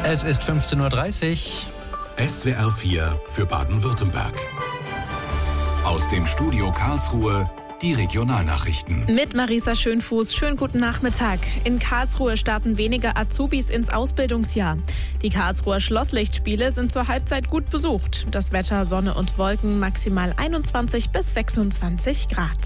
Es ist 15:30 Uhr. SWR 4 für Baden-Württemberg. Aus dem Studio Karlsruhe die Regionalnachrichten. Mit Marisa Schönfuß. Schönen guten Nachmittag. In Karlsruhe starten weniger Azubis ins Ausbildungsjahr. Die Karlsruher Schlosslichtspiele sind zur Halbzeit gut besucht. Das Wetter Sonne und Wolken, maximal 21 bis 26 Grad.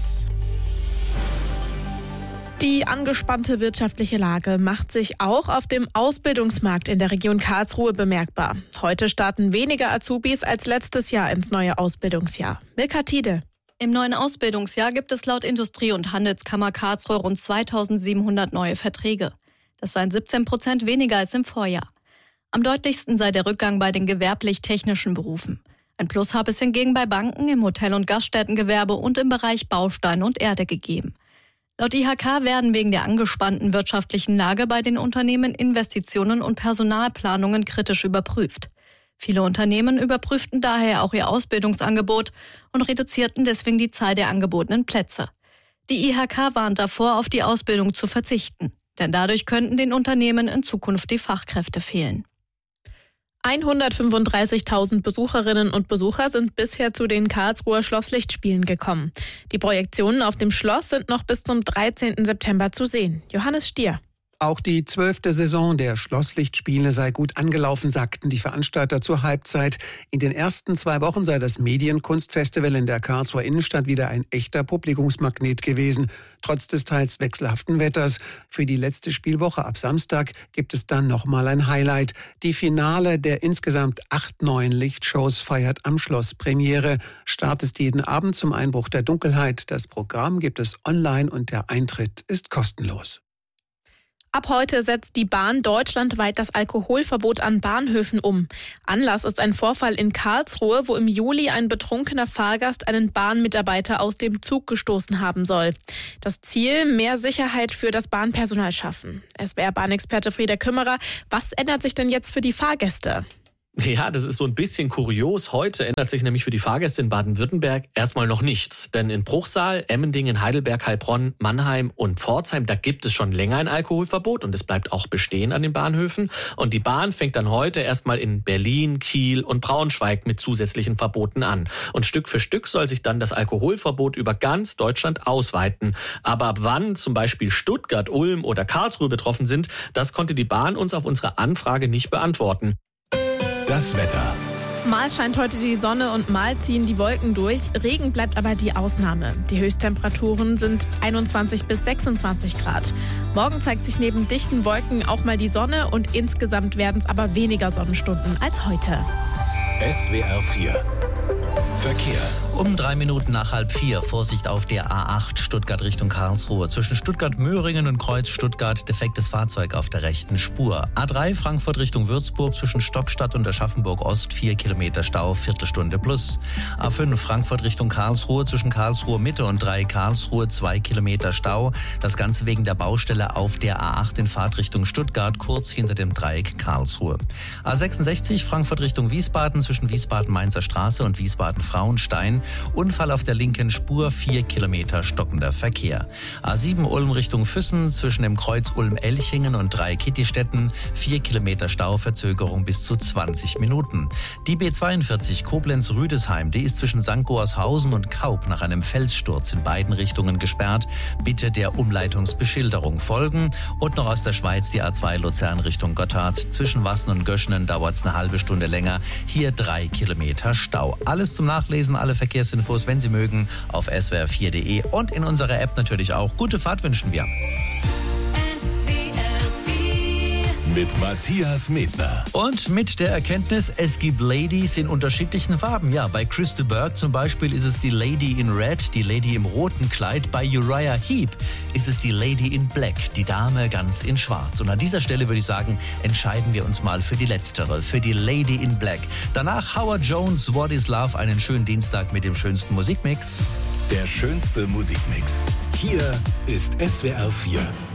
Die angespannte wirtschaftliche Lage macht sich auch auf dem Ausbildungsmarkt in der Region Karlsruhe bemerkbar. Heute starten weniger Azubis als letztes Jahr ins neue Ausbildungsjahr. Milka Tiede. Im neuen Ausbildungsjahr gibt es laut Industrie- und Handelskammer Karlsruhe rund 2700 neue Verträge. Das seien 17% weniger als im Vorjahr. Am deutlichsten sei der Rückgang bei den gewerblich-technischen Berufen. Ein Plus habe es hingegen bei Banken, im Hotel- und Gaststättengewerbe und im Bereich Baustein und Erde gegeben. Laut IHK werden wegen der angespannten wirtschaftlichen Lage bei den Unternehmen Investitionen und Personalplanungen kritisch überprüft. Viele Unternehmen überprüften daher auch ihr Ausbildungsangebot und reduzierten deswegen die Zahl der angebotenen Plätze. Die IHK warnt davor, auf die Ausbildung zu verzichten, denn dadurch könnten den Unternehmen in Zukunft die Fachkräfte fehlen. 135.000 Besucherinnen und Besucher sind bisher zu den Karlsruher Schlosslichtspielen gekommen. Die Projektionen auf dem Schloss sind noch bis zum 13. September zu sehen. Johannes Stier. Auch die 12. Saison der Schlosslichtspiele sei gut angelaufen, sagten die Veranstalter zur Halbzeit. In den ersten 2 Wochen sei das Medienkunstfestival in der Karlsruher Innenstadt wieder ein echter Publikumsmagnet gewesen, trotz des teils wechselhaften Wetters. Für die letzte Spielwoche ab Samstag gibt es dann nochmal ein Highlight. Die Finale der insgesamt 8 neuen Lichtshows feiert am Schloss Premiere. Start ist jeden Abend zum Einbruch der Dunkelheit. Das Programm gibt es online und der Eintritt ist kostenlos. Ab heute setzt die Bahn deutschlandweit das Alkoholverbot an Bahnhöfen um. Anlass ist ein Vorfall in Karlsruhe, wo im Juli ein betrunkener Fahrgast einen Bahnmitarbeiter aus dem Zug gestoßen haben soll. Das Ziel: mehr Sicherheit für das Bahnpersonal schaffen. SWR-Bahnexperte Frieder Kümmerer, was ändert sich denn jetzt für die Fahrgäste? Ja, das ist so ein bisschen kurios. Heute ändert sich nämlich für die Fahrgäste in Baden-Württemberg erstmal noch nichts. Denn in Bruchsal, Emmendingen, Heidelberg, Heilbronn, Mannheim und Pforzheim, da gibt es schon länger ein Alkoholverbot und es bleibt auch bestehen an den Bahnhöfen. Und die Bahn fängt dann heute erstmal in Berlin, Kiel und Braunschweig mit zusätzlichen Verboten an. Und Stück für Stück soll sich dann das Alkoholverbot über ganz Deutschland ausweiten. Aber ab wann zum Beispiel Stuttgart, Ulm oder Karlsruhe betroffen sind, das konnte die Bahn uns auf unsere Anfrage nicht beantworten. Das Wetter. Mal scheint heute die Sonne und mal ziehen die Wolken durch. Regen bleibt aber die Ausnahme. Die Höchsttemperaturen sind 21 bis 26 Grad. Morgen zeigt sich neben dichten Wolken auch mal die Sonne und insgesamt werden es aber weniger Sonnenstunden als heute. SWR 4 Verkehr. Um 3 Minuten nach 3:30 Vorsicht auf der A8 Stuttgart Richtung Karlsruhe. Zwischen Stuttgart-Möhringen und Kreuz Stuttgart defektes Fahrzeug auf der rechten Spur. A3 Frankfurt Richtung Würzburg zwischen Stockstadt und Aschaffenburg Ost 4 Kilometer Stau, Viertelstunde plus. A5 Frankfurt Richtung Karlsruhe zwischen Karlsruhe Mitte und 3 Karlsruhe 2 Kilometer Stau. Das Ganze wegen der Baustelle auf der A8 in Fahrtrichtung Stuttgart, kurz hinter dem Dreieck Karlsruhe. A66 Frankfurt Richtung Wiesbaden zwischen Wiesbaden-Mainzer Straße und Wiesbaden-Frauenstein. Unfall auf der linken Spur, 4 Kilometer stockender Verkehr. A7 Ulm Richtung Füssen zwischen dem Kreuz Ulm-Elchingen und 3 Kittistetten, 4 Kilometer Stau, Verzögerung bis zu 20 Minuten. Die B42 Koblenz-Rüdesheim, die ist zwischen St. Goarshausen und Kaub nach einem Felssturz in beiden Richtungen gesperrt. Bitte der Umleitungsbeschilderung folgen. Und noch aus der Schweiz die A2 Luzern Richtung Gotthard. Zwischen Wassen und Göschenen dauert es eine halbe Stunde länger. Hier 3 Kilometer Stau. Alles zum Nachlesen, alle Verkehrsinfos, wenn Sie mögen, auf swr4.de und in unserer App natürlich auch. Gute Fahrt wünschen wir. Mit Matthias Medner. Und mit der Erkenntnis, es gibt Ladies in unterschiedlichen Farben. Ja, bei Chris de Burgh zum Beispiel ist es die Lady in Red, die Lady im roten Kleid. Bei Uriah Heep ist es die Lady in Black, die Dame ganz in Schwarz. Und an dieser Stelle würde ich sagen, entscheiden wir uns mal für die letztere, für die Lady in Black. Danach Howard Jones, What is Love, einen schönen Dienstag mit dem schönsten Musikmix. Der schönste Musikmix. Hier ist SWR 4.